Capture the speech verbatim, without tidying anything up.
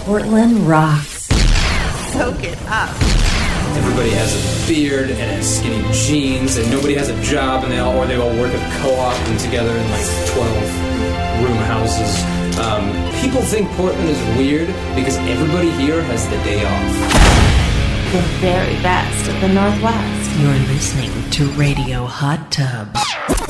Portland rocks. Soak it up. Everybody has a beard and has skinny jeans, and nobody has a job, and they all or they all work at co-op and together in like twelve room houses. Um, people think Portland is weird because everybody here has the day off. The very best of the Northwest. You're listening to Radio Hot Tub.